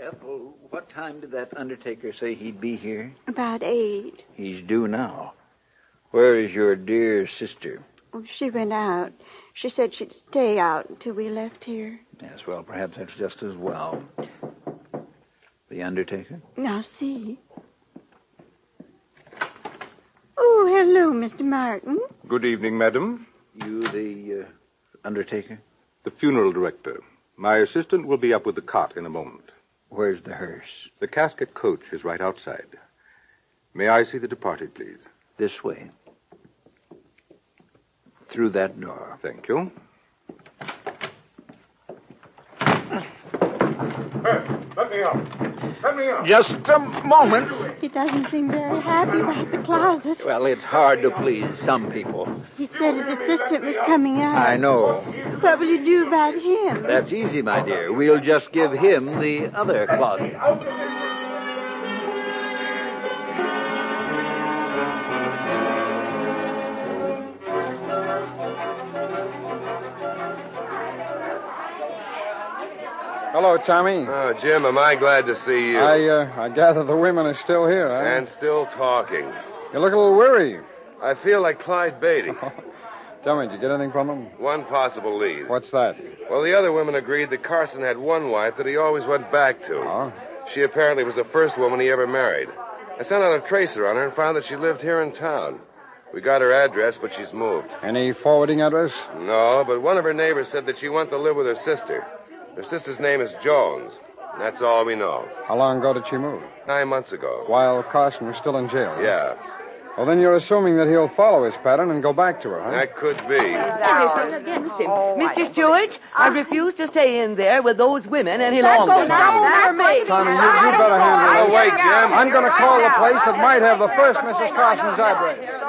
Ethel, what time did that undertaker say he'd be here? About 8. He's due now. Where is your dear sister? Oh, she went out. She said she'd stay out until we left here. Yes, well, perhaps that's just as well. The undertaker? Now, see. Oh, hello, Mr. Martin. Good evening, madam. You the undertaker? The funeral director. My assistant will be up with the cot in a moment. Where's the hearse? The casket coach is right outside. May I see the departed, please? This way. Through that door. Thank you. Let me out. Let me out. Just a moment. He doesn't seem very happy about the closet. Well, it's hard to please some people. He said his assistant was coming out. I know. What will you do about him? That's easy, my dear. We'll just give him the other closet. Hello, Tommy. Oh, Jim, am I glad to see you. I gather the women are still here, huh? And still talking. You look a little weary. I feel like Clyde Beatty. Tell me, did you get anything from them? One possible lead. What's that? Well, the other women agreed that Carson had one wife that he always went back to. Oh? She apparently was the first woman he ever married. I sent out a tracer on her and found that she lived here in town. We got her address, but she's moved. Any forwarding address? No, but one of her neighbors said that she went to live with her sister. Her sister's name is Jones. And that's all we know. How long ago did she move? 9 months ago. While Carson was still in jail. Huh? Yeah. Well, then you're assuming that he'll follow his pattern and go back to her, huh? That could be. Everything against him. Mr. Stewart, I refuse to stay in there with those women any longer. Tommy, you better handle it. Oh, wait, Jim. I'm going to call the place that might have the first Mrs. Carson's address.